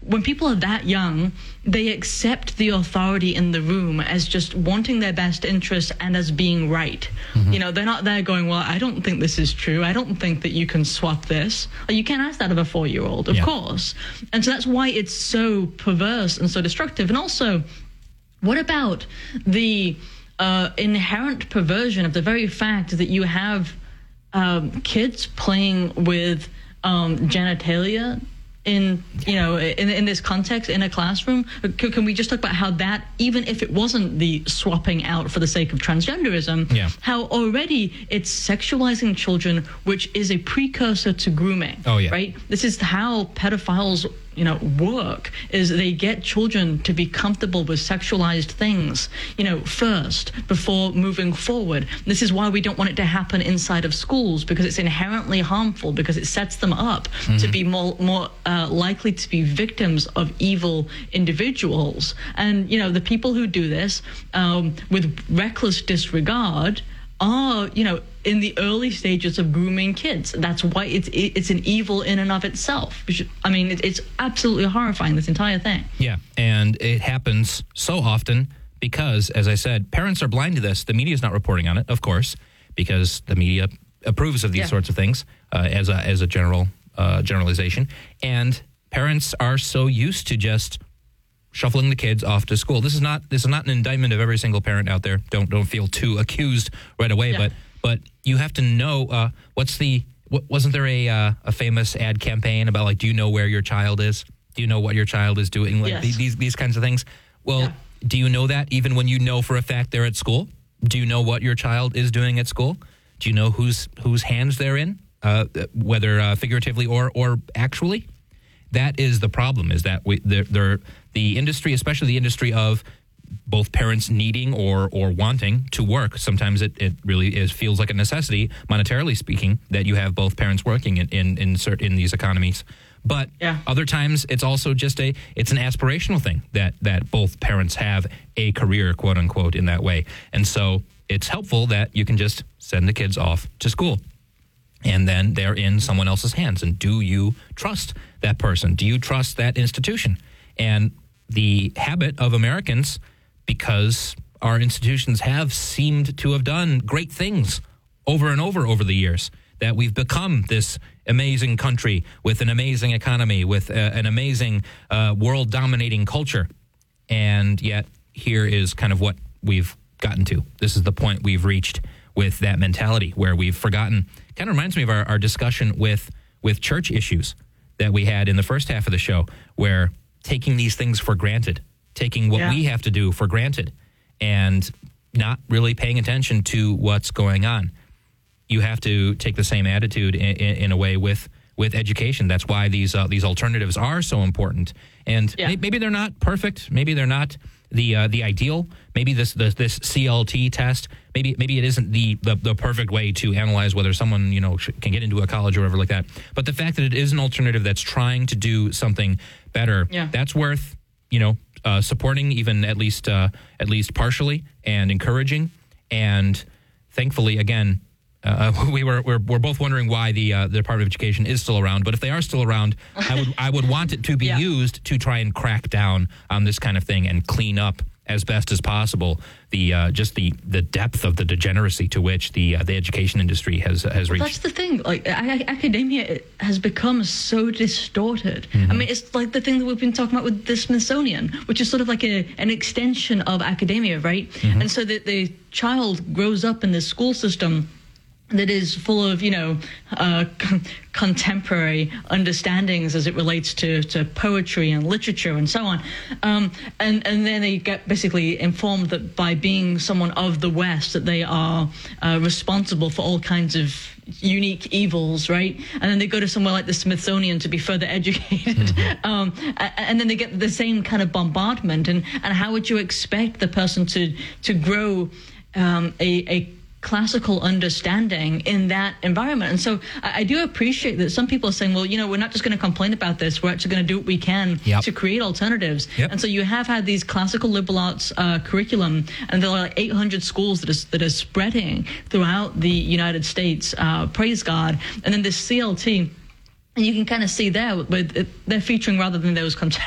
when people are that young, they accept the authority in the room as just wanting their best interest and as being right. They're not there going, well, I don't think this is true. I don't think that you can swap this. You can't ask that of a 4-year-old, of course. And so that's why it's so perverse and so destructive. And also, what about the inherent perversion of the very fact that you have kids playing with genitalia in this context in a classroom? Can we just talk about how that, even if it wasn't the swapping out for the sake of transgenderism, how already it's sexualizing children, which is a precursor to grooming. Right? This is how pedophiles work, is they get children to be comfortable with sexualized things, first, before moving forward. This is why we don't want it to happen inside of schools, because it's inherently harmful, because it sets them up to be more likely to be victims of evil individuals. And, the people who do this with reckless disregard are, in the early stages of grooming kids. That's why it's an evil in and of itself. It's absolutely horrifying, this entire thing. Yeah, and it happens so often because, as I said, parents are blind to this. The media is not reporting on it, of course, because the media approves of these sorts of things as a generalization. And parents are so used to just shuffling the kids off to school. This is not an indictment of every single parent out there. Don't feel too accused right away. But you have to know wasn't there a famous ad campaign about, like, do you know where your child is? Do you know what your child is doing? Like these kinds of things. Well, do you know that even when you know for a fact they're at school? Do you know what your child is doing at school? Do you know whose hands they're in, whether figuratively or actually? That is the problem, is that the industry, especially the industry of both parents needing or wanting to work. Sometimes it really feels like a necessity, monetarily speaking, that you have both parents working in these economies. But other times it's also just it's an aspirational thing that both parents have a career, quote unquote, in that way. And so it's helpful that you can just send the kids off to school. And then they're in someone else's hands. And do you trust that person? Do you trust that institution? And the habit of Americans, because our institutions have seemed to have done great things over and over the years, that we've become this amazing country with an amazing economy, with an amazing world-dominating culture. And yet here is kind of what we've gotten to. This is the point we've reached with that mentality, where we've forgotten. Kind of reminds me of our discussion with church issues that we had in the first half of the show, where taking these things for granted, taking what we have to do for granted, and not really paying attention to what's going on. You have to take the same attitude in a way with education. That's why these alternatives are so important. And maybe they're not perfect. Maybe they're not the ideal. Maybe this CLT test, maybe it isn't the perfect way to analyze whether someone can get into a college or whatever like that. But the fact that it is an alternative that's trying to do something better, that's worth supporting, even at least partially, and encouraging. And thankfully, again, we're both wondering why the Department of Education is still around. But if they are still around, I would want it to be used to try and crack down on this kind of thing and clean up as best as possible the depth of the degeneracy to which the education industry has reached. That's the thing. Like, academia has become so distorted. I mean, it's like the thing that we've been talking about with the Smithsonian, which is sort of like an extension of academia, right? And so that the child grows up in this school system that is full of, contemporary understandings as it relates to poetry and literature and so on. And then they get basically informed that by being someone of the West, that they are responsible for all kinds of unique evils, right? And then they go to somewhere like the Smithsonian to be further educated. And then they get the same kind of bombardment. And how would you expect the person to grow a classical understanding in that environment? And so I do appreciate that some people are saying, well, we're not just going to complain about this, we're actually going to do what we can to create alternatives. And so you have had these classical liberal arts curriculum, and there are like 800 schools that are spreading throughout the United States, praise God. And then this CLT, and you can kind of see there, they're featuring, rather than those